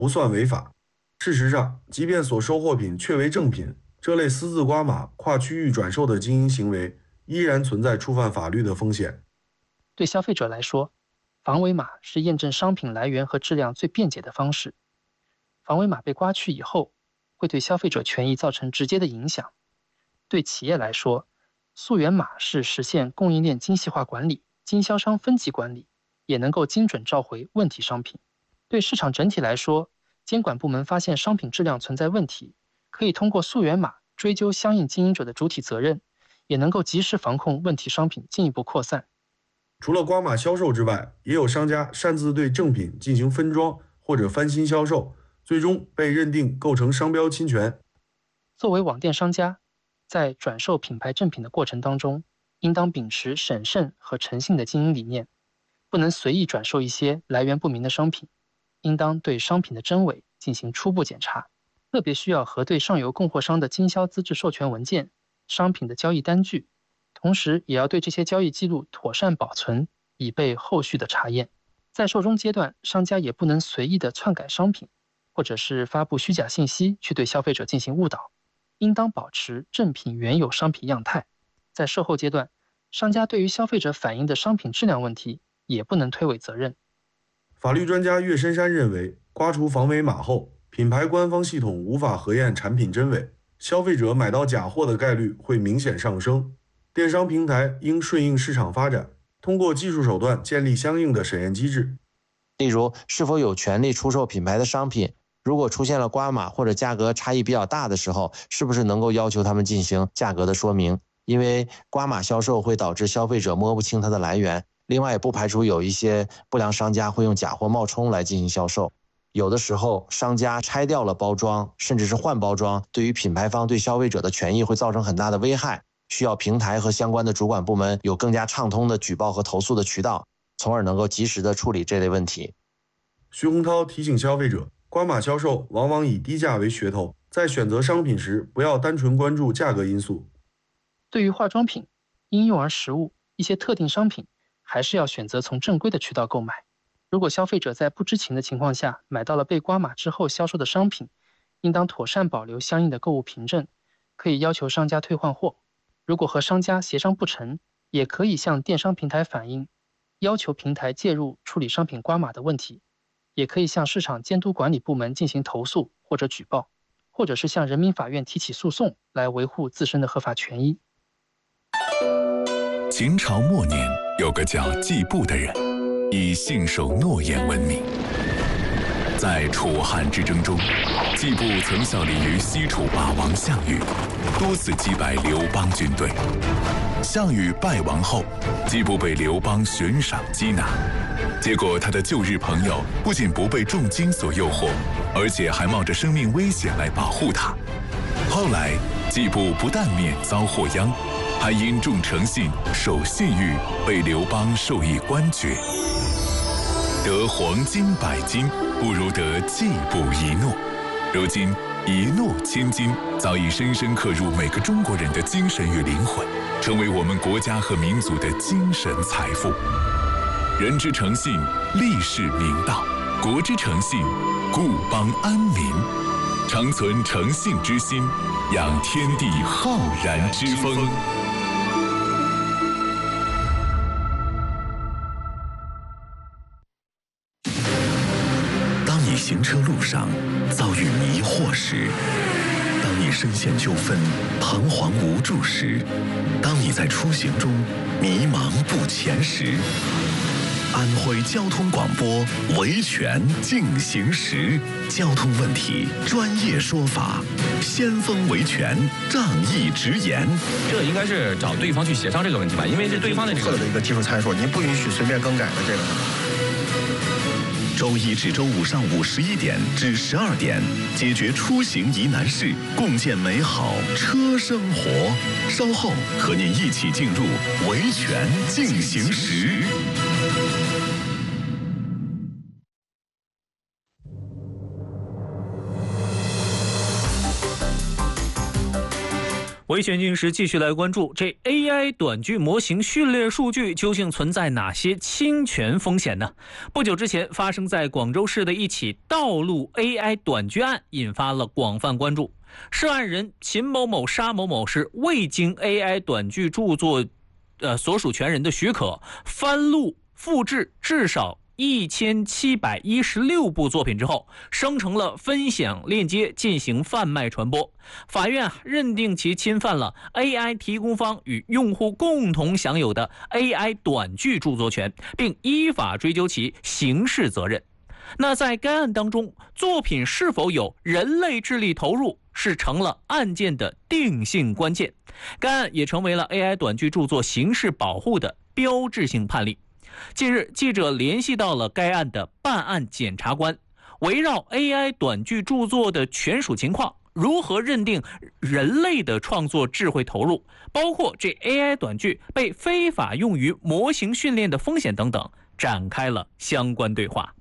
不算违法。事实上，即便所收货品确为正品，这类私自刮码、跨区域转售的经营行为依然存在触犯法律的风险。 对消费者来说，防伪码是验证商品来源和质量最便捷的方式。防伪码被刮去以后，会对消费者权益造成直接的影响。对企业来说，溯源码是实现供应链精细化管理、经销商分级管理，也能够精准召回问题商品。对市场整体来说，监管部门发现商品质量存在问题，可以通过溯源码追究相应经营者的主体责任，也能够及时防控问题商品进一步扩散。 除了刮码销售之外，也有商家擅自对正品进行分装或者翻新销售，最终被认定构成商标侵权。 作为网店商家，在转售品牌正品的过程当中，应当秉持审慎和诚信的经营理念，不能随意转售一些来源不明的商品，应当对商品的真伪进行初步检查，特别需要核对上游供货商的经销资质授权文件、商品的交易单据，同时也要对这些交易记录妥善保存，以备后续的查验。在售中阶段，商家也不能随意的篡改商品，或者是发布虚假信息去对消费者进行误导，应当保持正品原有商品样态。在售后阶段，商家对于消费者反映的商品质量问题也不能推诿责任。 法律专家岳深山认为，刮除防伪码后，品牌官方系统无法核验产品真伪，消费者买到假货的概率会明显上升。电商平台应顺应市场发展，通过技术手段建立相应的审验机制。 例如，是否有权利出售品牌的商品，如果出现了刮码或者价格差异比较大的时候，是不是能够要求他们进行价格的说明？因为刮码销售会导致消费者摸不清它的来源。另外，也不排除有一些不良商家会用假货冒充来进行销售。有的时候，商家拆掉了包装，甚至是换包装，对于品牌方对消费者的权益会造成很大的危害，需要平台和相关的主管部门有更加畅通的举报和投诉的渠道，从而能够及时的处理这类问题。 徐洪涛提醒消费者，刮码销售往往以低价为噱头，在选择商品时不要单纯关注价格因素。 对于化妆品、婴幼儿食物、一些特定商品，还是要选择从正规的渠道购买。如果消费者在不知情的情况下买到了被刮码之后销售的商品，应当妥善保留相应的购物凭证，可以要求商家退换货。如果和商家协商不成，也可以向电商平台反映，要求平台介入处理商品刮码的问题，也可以向市场监督管理部门进行投诉或者举报，或者是向人民法院提起诉讼来维护自身的合法权益。 秦朝末年，有个叫季布的人，以信守诺言闻名。在楚汉之争中，季布曾效力于西楚霸王项羽，多次击败刘邦军队。项羽败亡后，季布被刘邦悬赏缉拿，结果他的旧日朋友不仅不被重金所诱惑，而且还冒着生命危险来保护他。后来，季布不但免遭祸殃，还因重诚信、守信誉，被刘邦授以官爵。得黄金100斤，不如得季布一诺。如今，一诺千金早已深深刻入每个中国人的精神与灵魂，成为我们国家和民族的精神财富。人之诚信，立世明道；国之诚信，固邦安民。常存诚信之心，养天地浩然之风。 当你行车路上遭遇迷惑时，当你深陷纠纷、彷徨无助时，当你在出行中迷茫不前时，安徽交通广播维权进行时，交通问题专业说法，先锋维权仗义直言。 这应该是找对方去协商这个问题吧，因为是对方的这个的一个技术参数，您不允许随便更改的这个。 周一至周五上午11点至12点，解决出行疑难事，共建美好车生活。稍后和您一起进入维权进行时。 维权军师继续来关注这 AI 短剧模型训练数据究竟存在哪些侵权风险呢？不久之前发生在广州市的一起盗录 AI 短剧案引发了广泛关注。涉案人秦某某、沙某某是未经 AI 短剧著作所属权人的许可，翻录复制至少1716部作品之后，生成了分享链接进行贩卖传播。法院认定其侵犯了 AI 提供方与用户共同享有的 AI 短剧著作权，并依法追究其刑事责任。那在该案当中，作品是否有人类智力投入是成了案件的定性关键。该案也成为了 AI 短剧著作刑事保护的标志性判例。近日，记者联系到了该案的办案检察官，围绕 AI 短剧著作的权属情况，如何认定人类的创作智慧投入，包括这 AI 短剧被非法用于模型训练的风险等等，展开了相关对话。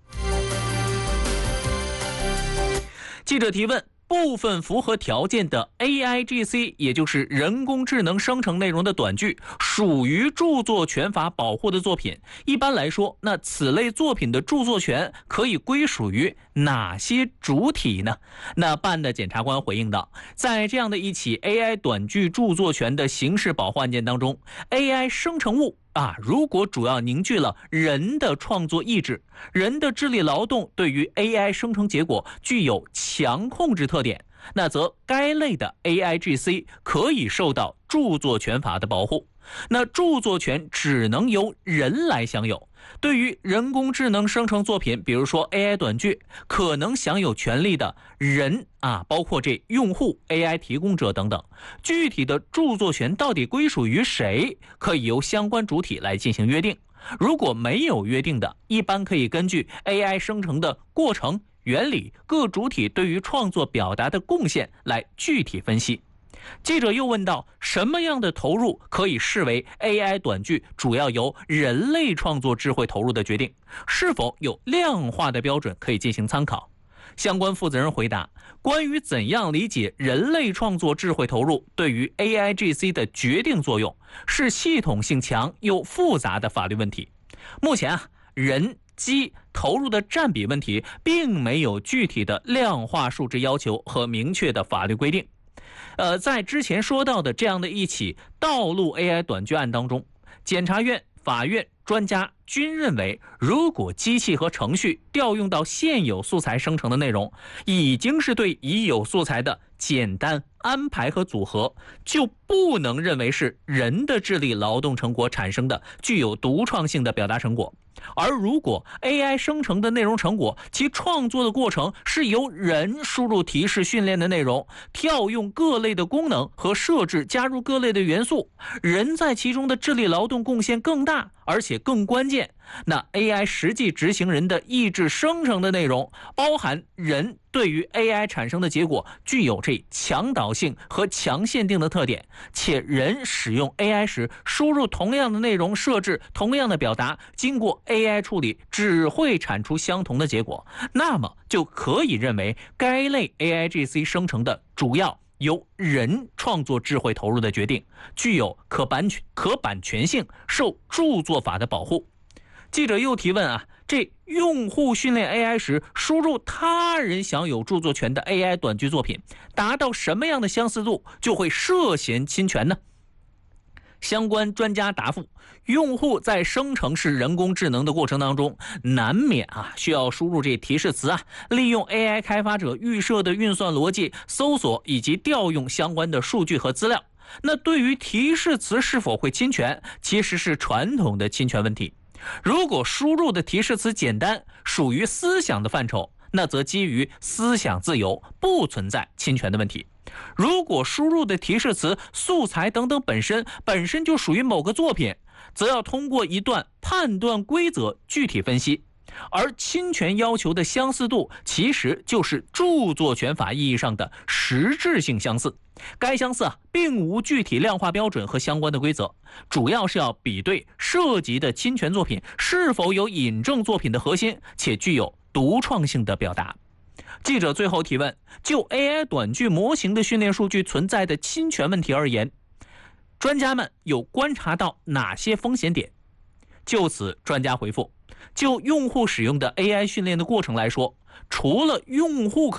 记者提问：部分符合条件的 AIGC， 也就是人工智能生成内容的短剧，属于著作权法保护的作品。一般来说，那此类作品的著作权可以归属于哪些主体呢？那办的检察官回应道，在这样的一起 AI 短剧著作权的刑事保护案件当中， AI 生成物如果主要凝聚了人的创作意志，人的智力劳动对于 AI 生成结果具有强控制特点，那则该类的 AIGC 可以受到著作权法的保护。那著作权只能由人来享有。对于人工智能生成作品，比如说 AI 短剧，可能享有权利的人包括这用户、AI 提供者等等，具体的著作权到底归属于谁，可以由相关主体来进行约定。如果没有约定的，一般可以根据 AI 生成的过程、原理、各主体对于创作表达的贡献来具体分析。记者又问到，什么样的投入可以视为 AI 短剧主要由人类创作智慧投入的决定？是否有量化的标准可以进行参考？相关负责人回答，关于怎样理解人类创作智慧投入对于 AIGC 的决定作用，是系统性强又复杂的法律问题。目前人机投入的占比问题并没有具体的量化数值要求和明确的法律规定。在之前说到的这样的一起盗录 AI 短剧案当中，检察院、法院、专家均认为，如果机器和程序调用到现有素材生成的内容，已经是对已有素材的简单安排和组合，就不能认为是人的智力劳动成果产生的具有独创性的表达成果。而如果 AI 生成的内容成果，其创作的过程是由人输入提示训练的内容，调用各类的功能和设置，加入各类的元素，人在其中的智力劳动贡献更大，而且更关键。那 AI 实际执行人的意志生成的内容，包含人对于 AI 产生的结果具有这强导性和强限定的特点，且人使用 AI 时输入同样的内容，设置同样的表达，经过 AI 处理只会产出相同的结果，那么就可以认为该类 AIGC 生成的主要由人创作智慧投入的决定，具有可版权性，受著作法的保护。记者又提问这用户训练 AI 时输入他人享有著作权的 AI 短剧作品，达到什么样的相似度就会涉嫌侵权呢？相关专家答复，用户在生成式人工智能的过程当中，难免需要输入这提示词利用 AI 开发者预设的运算逻辑搜索以及调用相关的数据和资料。那对于提示词是否会侵权，其实是传统的侵权问题。如果输入的提示词简单，属于思想的范畴，那则基于思想自由，不存在侵权的问题。如果输入的提示词、素材等等本身就属于某个作品，则要通过一段判断规则具体分析。而侵权要求的相似度，其实就是著作权法意义上的实质性相似。该相似并无具体量化标准和相关的规则，主要是要比对涉及的侵权作品是否有引证作品的核心，且具有独创性的表达。 记者最后提问：就 AI 短句模型的训练数据存在的侵权问题而言，专家们有观察到哪些风险点？就此，专家回复：就用户使用的 AI 训练的过程来说，除了用户